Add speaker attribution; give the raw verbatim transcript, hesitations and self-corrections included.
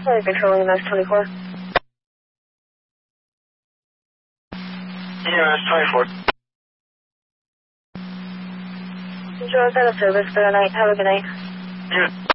Speaker 1: Sorry, controlling M S twenty-four.
Speaker 2: Yeah, M S twenty-four.
Speaker 1: Enjoy better service for the night. Have a good night.
Speaker 2: Yeah.